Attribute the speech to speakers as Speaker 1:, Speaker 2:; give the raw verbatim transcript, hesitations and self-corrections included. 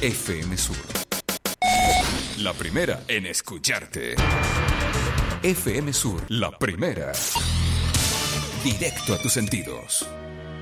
Speaker 1: F M Sur. La primera en escucharte. F M Sur, la primera. Directo a tus sentidos.